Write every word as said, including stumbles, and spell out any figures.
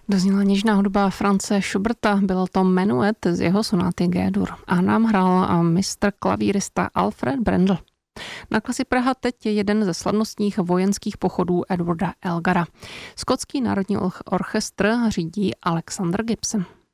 Dozněla něžná hudba Franze Schuberta, byl to Menuet z jeho sonáty G-dur a nám hrál mistr klavírista Alfred Brendel. Na Klasi Praha teď je jeden ze slavnostních vojenských pochodů Edwarda Elgara. Skotský národní orchestr řídí Alexander Gibson.